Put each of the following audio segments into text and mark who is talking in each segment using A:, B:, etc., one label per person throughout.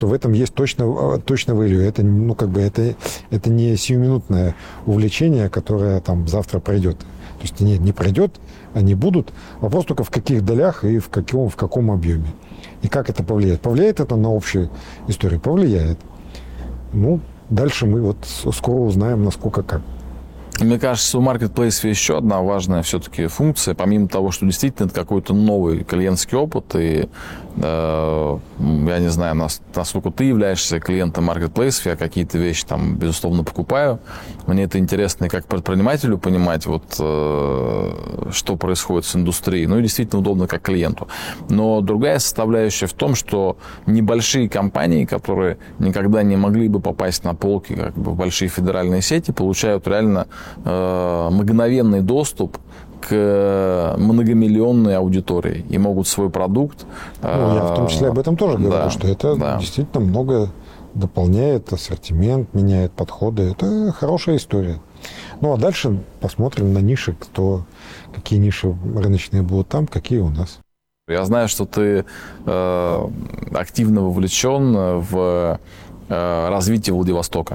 A: то в этом есть точно value. Это, ну, как бы, это не сиюминутное увлечение, которое там завтра пройдет. То есть не пройдет, они будут. Вопрос только в каких долях и в каком объеме. И как это повлияет. Повлияет это на общую историю? Повлияет. Ну, дальше мы вот скоро узнаем, насколько как.
B: Мне кажется, у Marketplace еще одна важная все-таки функция, помимо того, что действительно это какой-то новый клиентский опыт, и я не знаю, насколько ты являешься клиентом Marketplace, я какие-то вещи там, безусловно, покупаю. Мне это интересно и как предпринимателю понимать, вот, что происходит с индустрией. Ну и действительно удобно как клиенту. Но другая составляющая в том, что небольшие компании, которые никогда не могли бы попасть на полки, как бы большие федеральные сети, получают реально мгновенный доступ к многомиллионной аудитории и могут свой продукт...
A: Ну, я в том числе об этом тоже говорю, что это действительно много дополняет ассортимент, меняет подходы. Это хорошая история. Ну, а дальше посмотрим на ниши, какие ниши рыночные будут там, какие у нас.
B: Я знаю, что ты активно вовлечен в развитие Владивостока.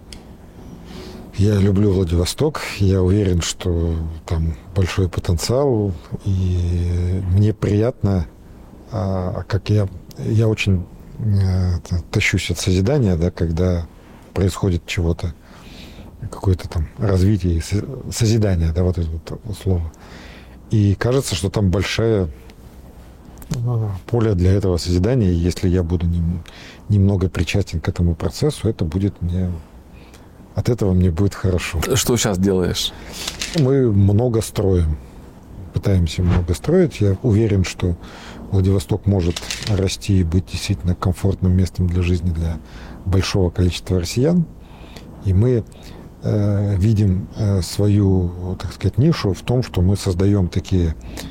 A: Я люблю Владивосток, я уверен, что там большой потенциал, и мне приятно, как я очень тащусь от созидания, да, когда происходит чего-то, какое-то там развитие, созидание, да, вот это вот слово. И кажется, что там большое поле для этого созидания, и если я буду немного причастен к этому процессу, это будет мне... От этого мне будет хорошо.
B: Что сейчас делаешь?
A: Мы много строим. Пытаемся много строить. Я уверен, что Владивосток может расти и быть действительно комфортным местом для жизни для большого количества россиян. И мы видим свою, так сказать, нишу в том, что мы создаем такие,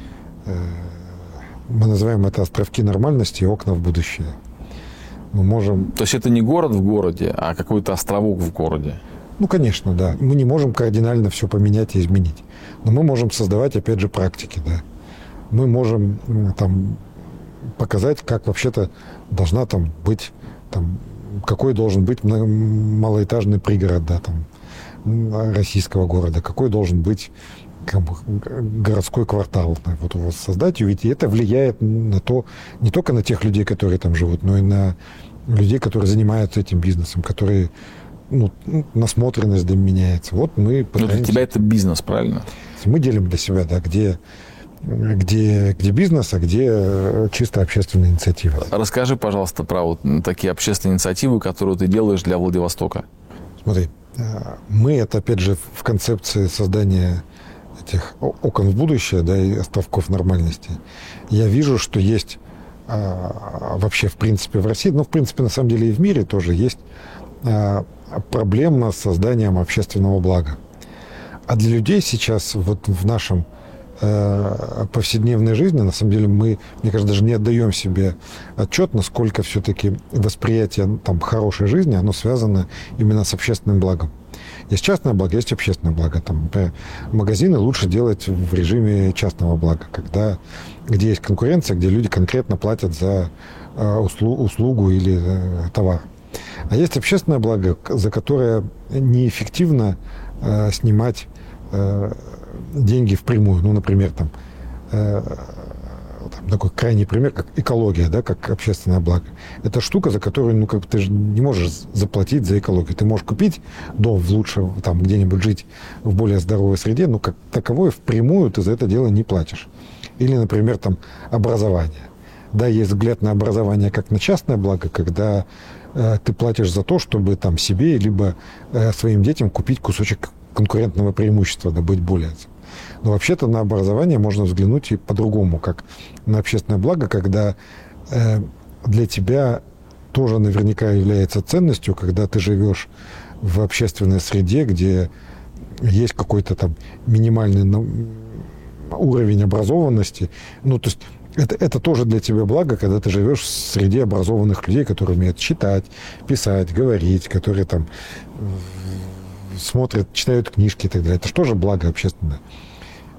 A: мы называем это островки нормальности и окна в будущее. Мы можем...
B: То есть это не город в городе, а какой-то островок в городе?
A: Ну, конечно, да. Мы не можем кардинально все поменять и изменить. Но мы можем создавать, опять же, практики, да. Мы можем там показать, как вообще-то должна там быть, там, какой должен быть малоэтажный пригород, да, там, российского города, какой должен быть как бы городской квартал. Да, вот его создать, и ведь это влияет на то, не только на тех людей, которые там живут, но и на людей, которые занимаются этим бизнесом, которые, ну, насмотренность меняется. Вот мы пытаемся...
B: Но для тебя это бизнес, правильно?
A: Мы делим для себя, да, где бизнес, а где чисто общественная инициатива.
B: Расскажи, пожалуйста, про вот такие общественные инициативы, которые ты делаешь для Владивостока.
A: Смотри, мы это, опять же, в концепции создания этих окон в будущее, да, и островков нормальности. Я вижу, что есть вообще, в принципе, в России, ну, в принципе, на самом деле и в мире тоже есть проблема с созданием общественного блага. А для людей сейчас, вот в нашем повседневной жизни, на самом деле, мы, мне кажется, даже не отдаем себе отчет, насколько все-таки восприятие там хорошей жизни, оно связано именно с общественным благом. Есть частное благо, есть общественное благо. Там, например, магазины лучше делать в режиме частного блага, где есть конкуренция, где люди конкретно платят за услугу или товар. А есть общественное благо, за которое неэффективно снимать деньги впрямую. Ну, например, там такой крайний пример, как экология, да, как общественное благо. Это штука, за которую, ну, как ты же не можешь заплатить за экологию. Ты можешь купить дом в лучшем, там, где-нибудь жить в более здоровой среде, но как таковое впрямую ты за это дело не платишь. Или, например, там, образование. Да, есть взгляд на образование как на частное благо, когда ты платишь за то, чтобы там себе либо своим детям купить кусочек конкурентного преимущества, да, быть более... Но вообще-то на образование можно взглянуть и по-другому, как на общественное благо, когда для тебя тоже наверняка является ценностью, когда ты живешь в общественной среде, где есть какой-то там минимальный уровень образованности. Ну, то есть это тоже для тебя благо, когда ты живешь в среде образованных людей, которые умеют читать, писать, говорить, которые там смотрят, читают книжки и так далее. Это же тоже благо общественное.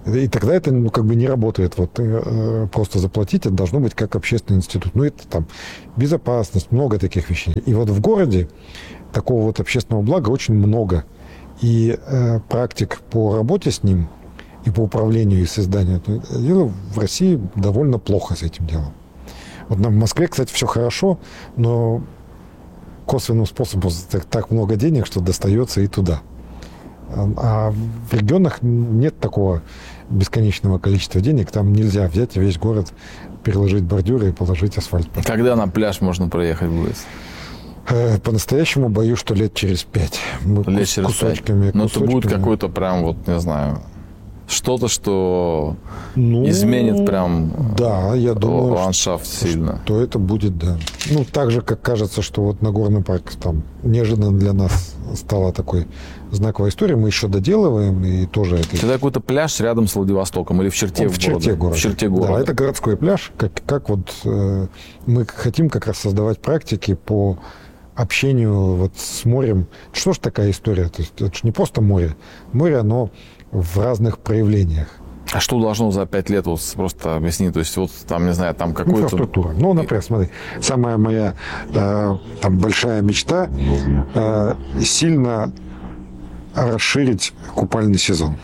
A: И тогда это как бы не работает. Вот просто заплатить, это должно быть как общественный институт. Ну, это там безопасность, много таких вещей. И вот в городе такого вот общественного блага очень много. И практик по работе с ним и по управлению и созданию этого дела в России довольно плохо с этим делом. Вот в Москве, кстати, все хорошо, но косвенным способом так много денег, что достается и туда. А в регионах нет такого бесконечного количества денег. Там нельзя взять и весь город, переложить бордюры и положить асфальт.
B: Когда на пляж можно проехать будет?
A: По-настоящему боюсь, что лет через 5.
B: Лет через 5. Но это будет какой-то прям, вот, не знаю, что-то, что изменит прям
A: я думаю,
B: ландшафт сильно.
A: То это будет, да. Ну, так же, как кажется, что вот Нагорный парк там неожиданно для нас стала такой знаковой историей. Мы еще доделываем, и тоже это...
B: Это какой-то пляж рядом с Владивостоком или в черте города?
A: В черте города. Да, это городской пляж. Как вот мы хотим как раз создавать практики по общению вот с морем. Что ж такая история? То есть это же не просто море. Море, оно в разных проявлениях.
B: А что должно за 5 лет, вот просто объясни, то есть вот там, не знаю, там какой-то...
A: Инфраструктура. Ну, например, смотри, самая моя там большая мечта сильно расширить купальный сезон.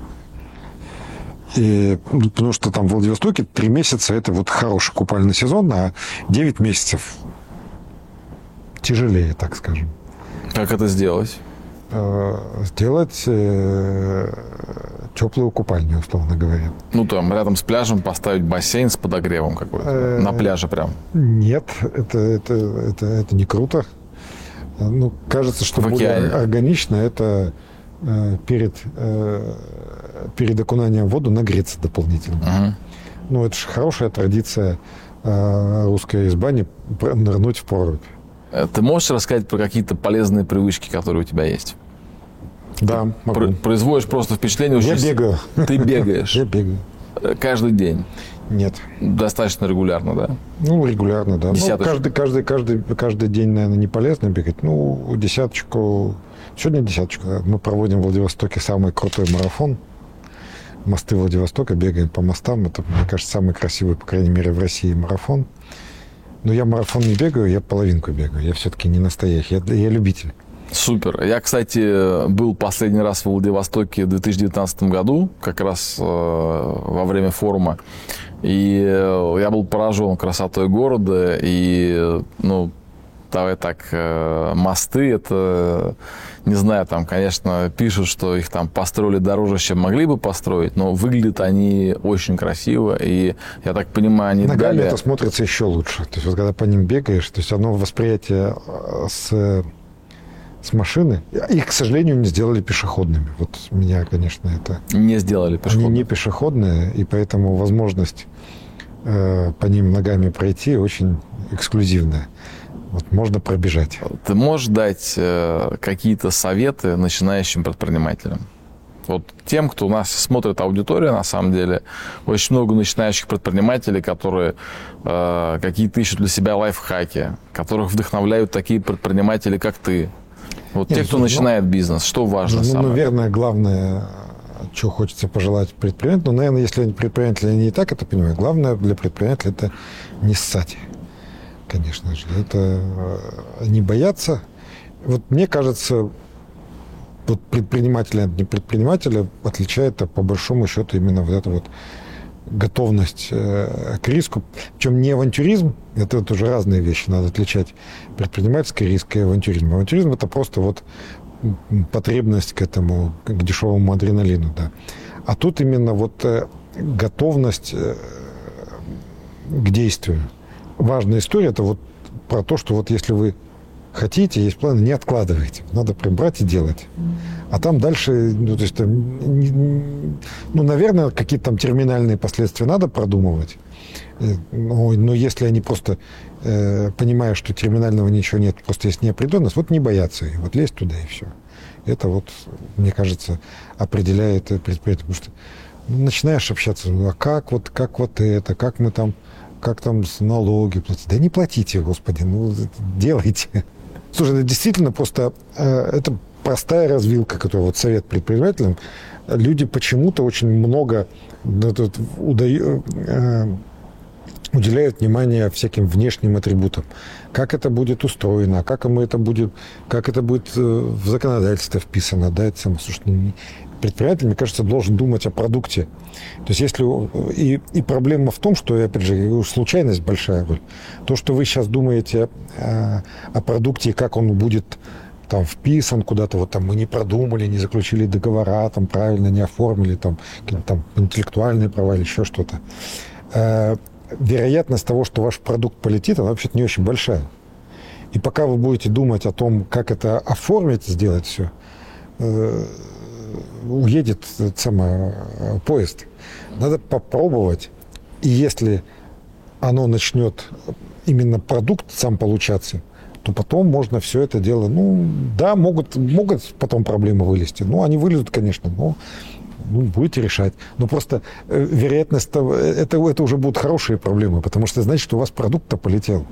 A: И, потому что там в Владивостоке 3 месяца это вот хороший купальный сезон, а 9 месяцев тяжелее, так скажем.
B: Как это сделать?
A: Сделать теплую купальню, условно говоря.
B: Ну, там рядом с пляжем поставить бассейн с подогревом какой-то. На пляже прям.
A: Нет, это не круто. Ну, кажется, что более органично это перед окунанием в воду нагреться дополнительно.
B: Uh-huh.
A: Ну, это же хорошая традиция русской из бани нырнуть в прорубь.
B: Ты можешь рассказать про какие-то полезные привычки, которые у тебя есть?
A: Да, могу.
B: Производишь просто впечатление...
A: Я бегаю.
B: Ты бегаешь?
A: Я бегаю.
B: Каждый день?
A: Нет.
B: Достаточно регулярно, да?
A: Ну, регулярно, да.
B: Десяточку?
A: Каждый день, наверное, не полезно бегать. Ну, десяточку... Сегодня десяточку. Мы проводим в Владивостоке самый крутой марафон. Мосты Владивостока. Бегаем по мостам. Это, мне кажется, самый красивый, по крайней мере, в России марафон. Но я марафон не бегаю, я половинку бегаю. Я все-таки не настоящий. Я любитель.
B: Супер. Я, кстати, был последний раз в Владивостоке в 2019 году, как раз во время форума. И я был поражен красотой города. И, давай так, мосты, это, не знаю, там, конечно, пишут, что их там построили дороже, чем могли бы построить, но выглядят они очень красиво, и, я так понимаю, они
A: ногами это смотрится еще лучше. То есть, вот когда по ним бегаешь, то есть, оно восприятие с машины, их, к сожалению, не сделали пешеходными. Вот меня, конечно, это...
B: Не сделали пешеходными.
A: Они не пешеходные, и поэтому возможность по ним ногами пройти очень эксклюзивная. Вот можно пробежать.
B: Ты можешь дать какие-то советы начинающим предпринимателям? Вот тем, кто у нас смотрит аудитория, на самом деле, очень много начинающих предпринимателей, которые какие-то ищут для себя лайфхаки, которых вдохновляют такие предприниматели, как ты. Вот те, кто начинает бизнес, что важно самое?
A: Наверное, главное, что хочется пожелать предпринимателю, наверное, если они предприниматели, они и так это понимают, главное для предпринимателя – это не ссать. Конечно же, это не бояться. Вот мне кажется, вот предпринимателя от непредпринимателя отличает по большому счету именно вот эта вот готовность к риску. Причем не авантюризм, это тоже разные вещи, надо отличать предпринимательский риск и авантюризм. Авантюризм – это просто вот потребность к этому, к дешевому адреналину, да. А тут именно вот готовность к действию. Важная история – это вот про то, что вот если вы хотите, есть план, не откладывайте. Надо прям брать и делать. А там дальше, то есть, наверное, какие-то там терминальные последствия надо продумывать. Но если они просто, понимая, что терминального ничего нет, просто есть неопределенность, вот не бояться и вот лезть туда и все. Это вот, мне кажется, определяет предприятие. Потому что начинаешь общаться, а как это, как мы там, как там налоги платить? Да не платите, господи, делайте. Слушай, это действительно просто, это простая развилка, которая вот совет предпринимателям, люди почему-то очень много уделяют внимание всяким внешним атрибутам. Как это будет устроено, как это будет в законодательство вписано. Да, это предприниматель, мне кажется, должен думать о продукте. То есть если... И проблема в том, что, опять же, случайность большая роль. То, что вы сейчас думаете о продукте и как он будет там вписан куда-то, вот там мы не продумали, не заключили договора, там правильно не оформили, там какие-то там интеллектуальные права или еще что-то. Вероятность того, что ваш продукт полетит, она вообще-то не очень большая. И пока вы будете думать о том, как это оформить, сделать все, уедет поезд. Надо попробовать. И если оно начнет, именно продукт сам получаться, то потом можно все это дело... Да, могут потом проблемы вылезти. Они вылезут, конечно, но будете решать. Но просто вероятность... Это уже будут хорошие проблемы, потому что значит, что у вас продукт-то полетел.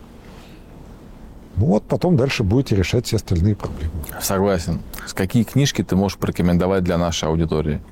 A: Потом дальше будете решать все остальные проблемы.
B: Согласен. Какие книжки ты можешь порекомендовать для нашей аудитории?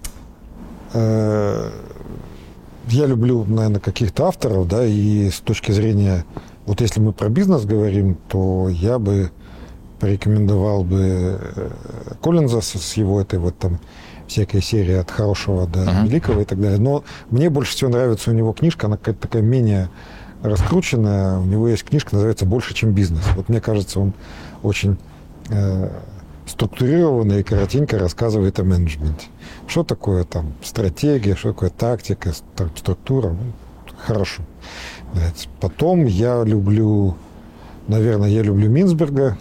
A: Я люблю, наверное, каких-то авторов, да, и с точки зрения... Вот если мы про бизнес говорим, то я бы порекомендовал бы Коллинза с его этой вот там всякой серии от хорошего до великого и так далее. Но мне больше всего нравится у него книжка, она какая-то такая менее раскрученная. У него есть книжка, называется «Больше, чем бизнес». Вот мне кажется, он очень структурированно и коротенько рассказывает о менеджменте. Что такое там стратегия, что такое тактика, структура. Хорошо. Потом я люблю Минсберга.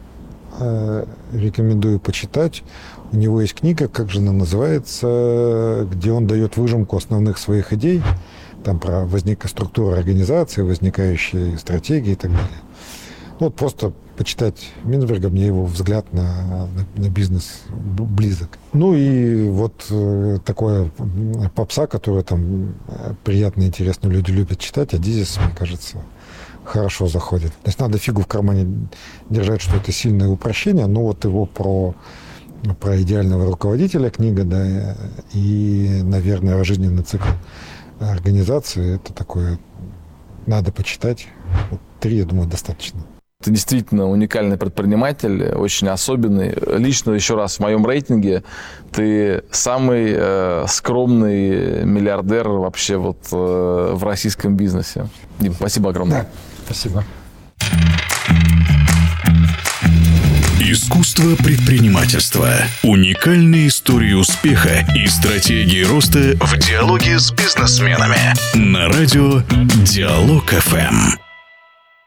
A: Рекомендую почитать. У него есть книга, как же она называется, где он дает выжимку основных своих идей. Там про структуру организации, возникающие стратегии и так далее. Просто почитать Минсберга, мне его взгляд на бизнес близок. И такое попса, которое там приятно и интересно люди любят читать, Адизис, мне кажется, хорошо заходит. То есть надо фигу в кармане держать, что это сильное упрощение, но его про идеального руководителя книга, да, и, наверное, жизненный цикл организации, это такое надо почитать. 3, я думаю, достаточно.
B: Ты действительно уникальный предприниматель, очень особенный. Лично, еще раз, в моем рейтинге ты самый скромный миллиардер вообще в российском бизнесе. Дим, спасибо огромное.
A: Да, спасибо.
C: Искусство предпринимательства. Уникальные истории успеха и стратегии роста в диалоге с бизнесменами. На радио Диалог ФМ.